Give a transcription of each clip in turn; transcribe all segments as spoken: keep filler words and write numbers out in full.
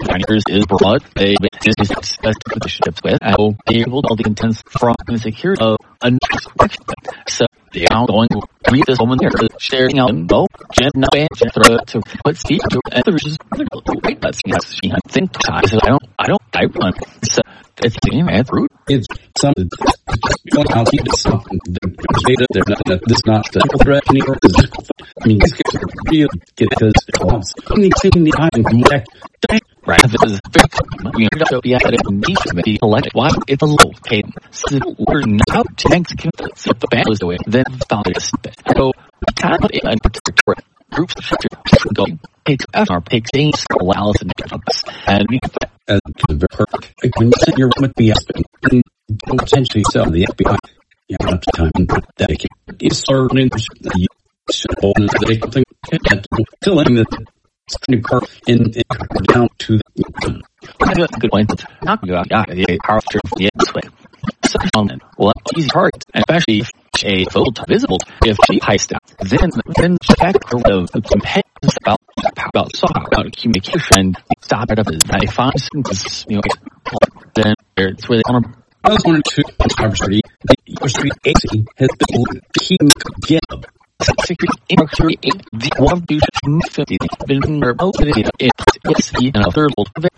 Niners is broad. They this is the ships with and will be able to all the intents from insecurity of a question. So they are going to read this woman here, sharing out and go, Jen, no, and Jen, to put speak to, and the is right. That's she I think I don't, I don't, I run. So it's the same as root. It's something. I'll keep it something. There's nothing. This is not the threat anymore. I mean, these guys are real because it's taking the time from back. Right. This is very we are not be at it needs to be elected. Why? It's a low paid. So we're not tanks can set the band was away. Then found it. So time in a particular groups going takes our pick things allows and and we as very perfect. When you send your with the and potentially sell the F B I, you have enough time and dedicate. It's certain interest that you should hold the something till in the car in, in down to the that's a good point. Not you out the power of the this way. So well easy target, and especially if a photo visible if she heist out. Then then check of the companions about about about communication and stop it up as they find because you know then it's where they want to I was wondering too cybersecurity the cybersecurity agency has been keeping GitHub. Security infrastructure in the one do fifty been promoted it's in a third world of it.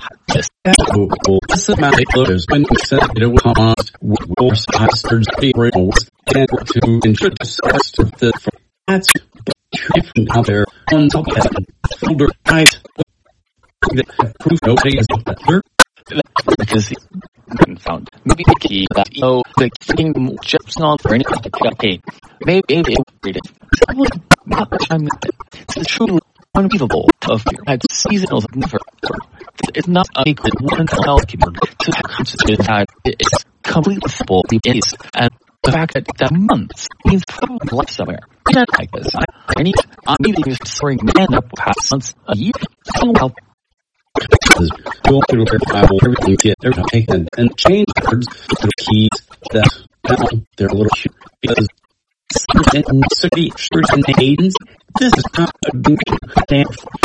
Systematic loaders when we send it will come on will start and to introduce us to the that's different out there on top of that folder type that proof nobody is better because found maybe the key that you know the kingdom chips not for anything to pick up paid. Maybe maybe read it. Not much time it's truly unbelievable of fear. Had seasonal never it's not unequal one health to constitute that it's completely simple it's and the fact that that months means probably left somewhere. Not like this. I, I need I'm even storing man up past months a year. So well go through her Bible, everything get everything taken and change words to the keys that now they're a little cute because in city certain agents this is not a good damn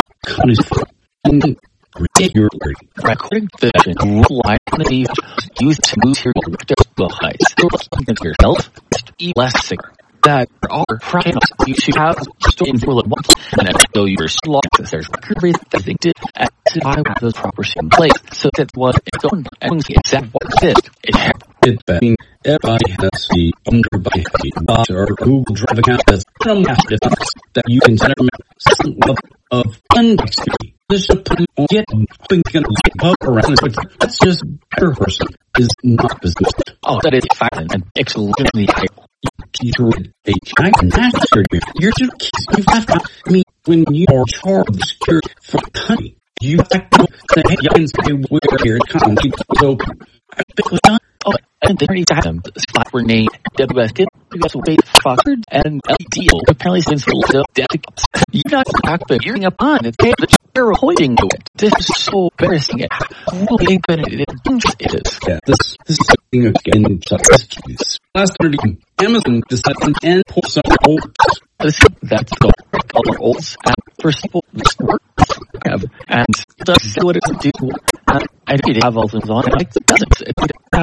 regularly. According to the rule identity used to move your the heights yourself eat less sicker. That are trying you should have stored in full at once and though you're slow there's everything that they did at I want those properties in place. So that's what it's going and exactly what it is. It it's been everybody has the underbody bot or Google Drive account that's some massive difference that you can send some level of unexpected. This is a get thing gonna get around but that's just per person is not business. Oh that is fact and extremely high. You're a giant master. You're just you've got I mean when you are charged of security for the country, you have to say, hey, you can say we're here at Con so I think we're done. Oh and they already got them. The spot were named W S Kid, W S Wade Foxford and L D O. Apparently since the you're not acting you're upon it. They're holding to it. This is so embarrassing. It really it is. Yeah, this this is thing again this last thirty Amazon decided and pull some old that's the color olds and for people this work have and does what it do and I did have all things on it. It doesn't it